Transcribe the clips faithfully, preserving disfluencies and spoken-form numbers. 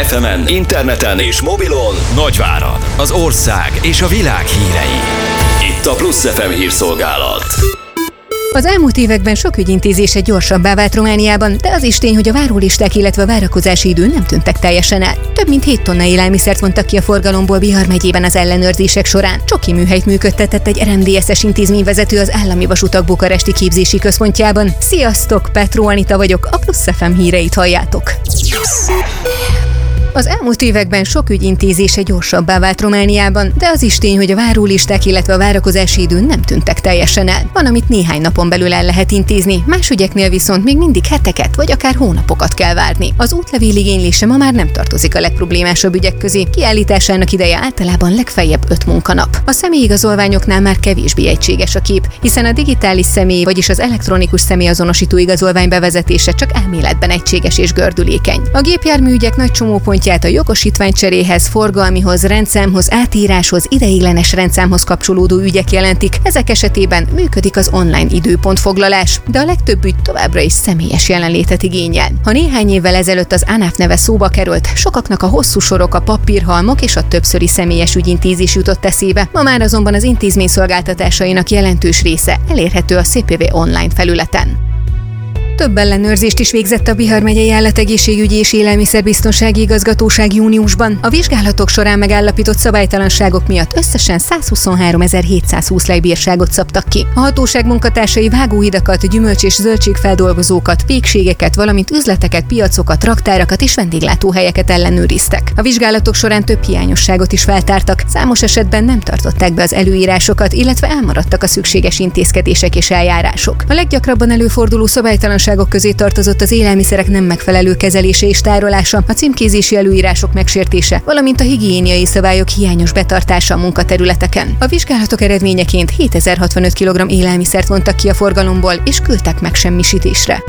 ef emen, interneten és mobilon Nagyvárad, az ország és a világ hírei. Itt a Plusz ef em hírszolgálat. Az elmúlt években sok ügyintézése gyorsabbá vált Romániában, de az is tény, hogy a várólisták, illetve a várakozási idő nem tűntek teljesen el. Több mint hét tonna élelmiszert vontak ki a forgalomból Bihar megyében az ellenőrzések során. Csoki műhelyt működtetett egy er em dé es-es intézményvezető az Állami Vasutak bukaresti képzési központjában. Sziasztok, Petró Anita vagyok, a Plusz ef em híreit halljátok. Az elmúlt években sok ügyintézése gyorsabbá vált Romániában, de az is tény, hogy a várólisták, illetve a várakozási idő nem tűntek teljesen el. Van, amit néhány napon belül el lehet intézni, más ügyeknél viszont még mindig heteket vagy akár hónapokat kell várni. Az útlevél igénylése ma már nem tartozik a legproblémásabb ügyek közé, kiállításának ideje általában legfeljebb öt munkanap. A személyigazolványoknál már kevésbé egységes a kép, hiszen a digitális személy, vagyis az elektronikus személyazonosító igazolvány bevezetése csak elméletben egységes és gördülékeny. A gépjárműügyek nagy csomópontját a jogosítványcseréhez, forgalmihoz, rendszámhoz, átíráshoz, ideiglenes rendszámhoz kapcsolódó ügyek jelentik. Ezek esetében működik az online időpontfoglalás, de a legtöbb ügy továbbra is személyes jelenlétet igényel. Ha néhány évvel ezelőtt az ANAF neve szóba került, sokaknak a hosszú sorok, a papírhalmok és a többszöri személyes ügyintézés jutott eszébe. Ma már azonban az intézmény szolgáltatásainak jelentős része elérhető a cé pé vé online felületen. Több ellenőrzést is végzett a Bihar megyei Állategészségügyi és Élelmiszerbiztonsági Igazgatóság júniusban. A vizsgálatok során megállapított szabálytalanságok miatt összesen százhuszonháromezer-hétszázhúsz lejbírságot szabtak ki. A hatóság munkatársai vágóhidakat, gyümölcs- és zöldségfeldolgozókat, végségeket, valamint üzleteket, piacokat, raktárakat és vendéglátóhelyeket ellenőriztek. A vizsgálatok során több hiányosságot is feltártak, számos esetben nem tartották be az előírásokat, illetve elmaradtak a szükséges intézkedések és eljárások. A leggyakrabban előforduló szabálytalanságok közé tartozott az élelmiszerek nem megfelelő kezelése és tárolása, a címkézési előírások megsértése, valamint a higiéniai szabályok hiányos betartása a munkaterületeken. A vizsgálatok eredményeként hétezer-hatvanöt kilogramm élelmiszert vontak ki a forgalomból és küldtek megsemmisítésre.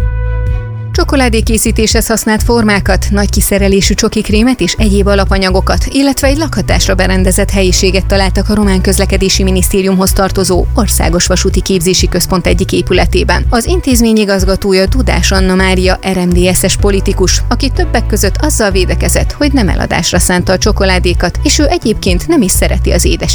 Csokoládékészítéshez használt formákat, nagy kiszerelésű csokikrémet és egyéb alapanyagokat, illetve egy lakhatásra berendezett helyiséget találtak a Román Közlekedési Minisztériumhoz tartozó Országos Vasúti Képzési Központ egyik épületében. Az intézmény igazgatója Dudás Anna Mária er em dé es-es politikus, aki többek között azzal védekezett, hogy nem eladásra szánta a csokoládékat, és ő egyébként nem is szereti az édes